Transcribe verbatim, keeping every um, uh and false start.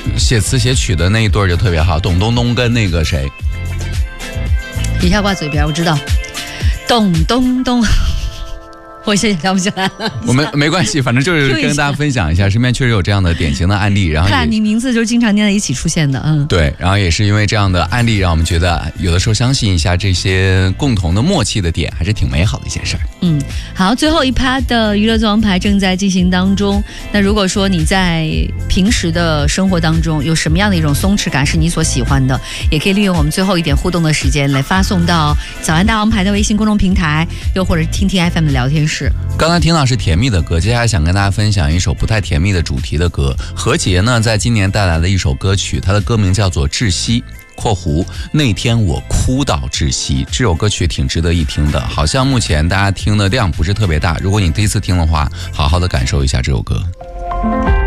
写词写曲的那一对就特别好，董东东跟那个谁， 一下挂嘴边，我知道，咚咚咚。我现在想不起来了， 我们没关系，反正就是跟大家分享一下，身边确实有这样的典型的案例。然后看你名字就是经常念在一起出现的，嗯， 对，然后也是因为这样的案例，让我们觉得有的时候相信一下这些共同的默契的点，还是挺美好的一件事儿。 嗯，好，最后一趴的娱乐纵横牌正在进行当中。那如果说你在平时的生活当中有什么样的一种松弛感是你所喜欢的，也可以利用我们最后一点互动的时间来发送到早安大王牌的微信公众平台，又或者听听 F M 的聊天室。 刚才听到是甜蜜的歌，接下来想跟大家分享一首不太甜蜜的主题的歌。何洁呢，在今年带来的一首歌曲，它的歌名叫做《窒息》（括弧那天我哭到窒息）。这首歌曲挺值得一听的，好像目前大家听的量不是特别大。如果你第一次听的话，好好的感受一下这首歌。